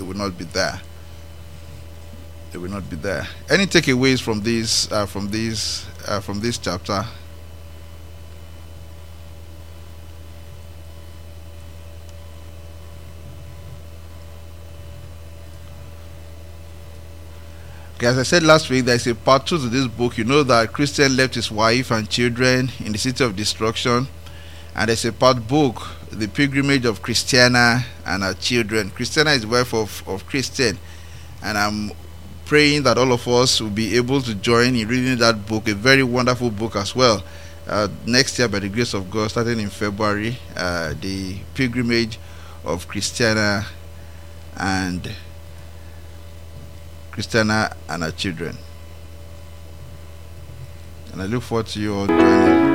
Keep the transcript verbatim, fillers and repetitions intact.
it will not be there. It will not be there. Any takeaways from this uh, from this uh, from this chapter? Okay, as I said last week, there is a part two to this book. You know that Christian left his wife and children in the city of destruction, and there's a part book, The Pilgrimage of Christiana and Her Children. Christiana is the wife of, of Christian, and I'm praying that all of us will be able to join in reading that book, a very wonderful book as well. Uh, next year, by the grace of God, starting in February, uh, The Pilgrimage of Christiana and Christiana and Her Children. And I look forward to you all joining.